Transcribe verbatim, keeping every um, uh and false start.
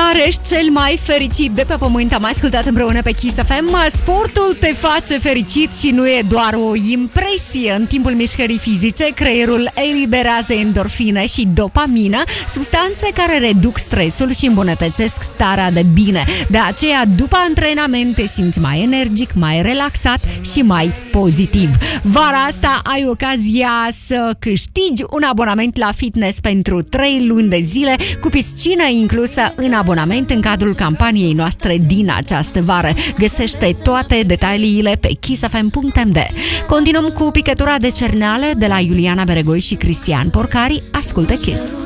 Dar ești cel mai fericit de pe pământ. Am ascultat împreună pe Kiss F M. Sportul te face fericit și nu e doar o impresie. În timpul mișcării fizice, creierul eliberează endorfine și dopamină, substanțe care reduc stresul și îmbunătățesc starea de bine. De aceea, după antrenament, te simți mai energic, mai relaxat și mai pozitiv. Vara asta ai ocazia să câștigi un abonament la fitness pentru trei luni de zile, cu piscină inclusă în abonament în cadrul campaniei noastre din această vară. Găsește toate detaliile pe kiss f m punct m d. Continuăm cu picătura de cerneală de la Iuliana Beregoi și Cristian Porcari. Ascultă Kiss.